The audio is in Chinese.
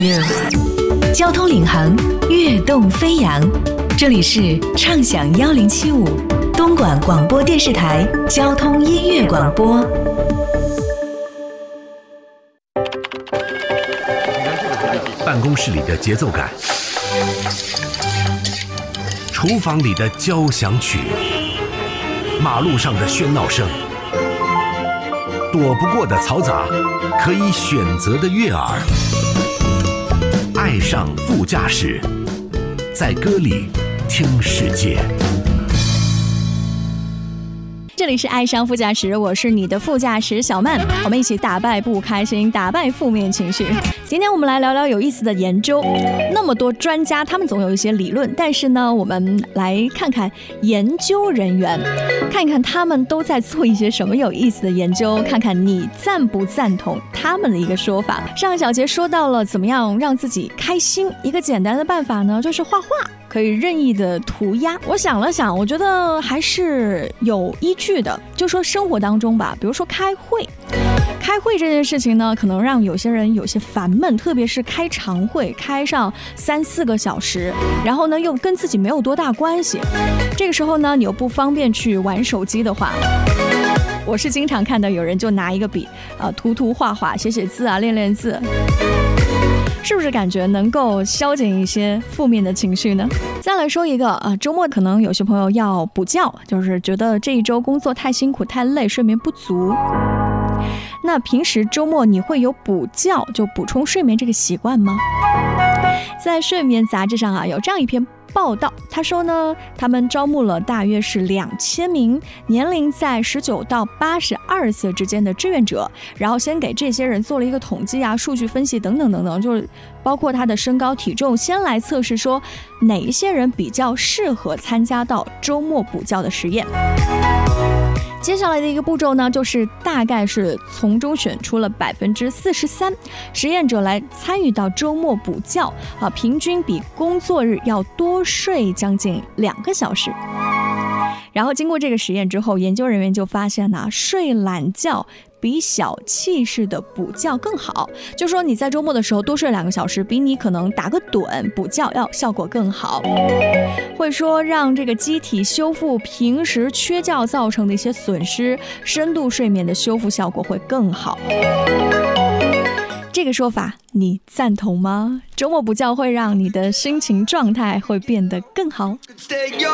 交通领航，跃动飞扬。这里是畅享1075东莞广播电视台交通音乐广播。 办公室里的节奏感，厨房里的交响曲，马路上的喧闹声，躲不过的嘈杂，可以选择的悦耳。爱上副驾驶，在歌里听世界。 这里是爱上副驾驶，我是你的副驾驶小曼，我们一起打败不开心，打败负面情绪。今天我们来聊聊有意思的研究。那么多专家，他们总有一些理论，但是呢，我们来看看研究人员，看看他们都在做一些什么有意思的研究，看看你赞不赞同他们的一个说法。上个小节说到了怎么样让自己开心，一个简单的办法呢，就是画画。可以任意的涂鸦。我想了想，我觉得还是有依据的。就说生活当中吧，比如说开会这件事情呢，可能让有些人有些烦闷，特别是开常会，开上3-4个小时，然后呢又跟自己没有多大关系。这个时候呢，你又不方便去玩手机的话，我是经常看到有人就拿一个笔涂画画，写字啊，练字。是不是感觉能够消减一些负面的情绪呢？再来说一个周末可能有些朋友要补觉，就是觉得这一周工作太辛苦太累，睡眠不足。那平时周末你会有补觉就补充睡眠这个习惯吗？在睡眠杂志上有这样一篇报道，他说呢，他们招募了大约是2000名年龄在19到82岁之间的志愿者，然后先给这些人做了一个统计数据分析等等等等，就是包括他的身高体重，先来测试说哪一些人比较适合参加到周末补觉的实验。接下来的一个步骤呢，就是大概是从中选出了43%实验者来参与到周末补觉平均比工作日要多睡将近2个小时。然后经过这个实验之后，研究人员就发现睡懒觉比小气式的补觉更好，就说你在周末的时候多睡2个小时，比你可能打个盹补觉要效果更好，会说让这个机体修复平时缺觉造成的一些损失，深度睡眠的修复效果会更好。这个说法你赞同吗？周末补觉会让你的心情状态会变得更好。